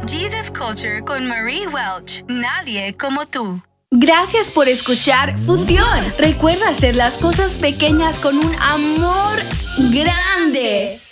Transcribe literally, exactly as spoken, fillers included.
Jesus Culture con Marie Welch. Nadie como tú. Gracias por escuchar Fusión. Recuerda hacer las cosas pequeñas con un amor grande.